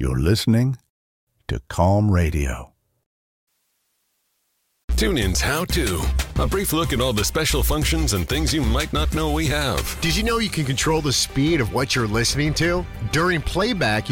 You're listening to Calm Radio. TuneIn's How To. A brief look at all the special functions and things you might not know we have. Did you know you can control the speed of what you're listening to? During playback,